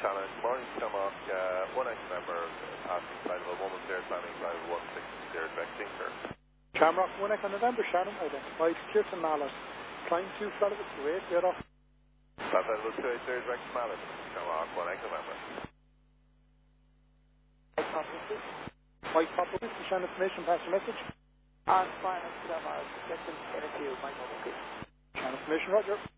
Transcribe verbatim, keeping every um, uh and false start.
Shannon, good morning, Shamrock. Uh, one X member passing side of a woman there, climbing side of one six zero direct tinker. Shamrock, one X on November, Shannon, identified Kirsten Mallet. Climb two flat of it, two eight, get off. That's level two eight zero direct Mallet, Shamrock, one X November. White Pop Office. White Pop Office, Shannon information, pass your message. On final Shamrock, second interview, Michael Murphy. Shannon information, Roger.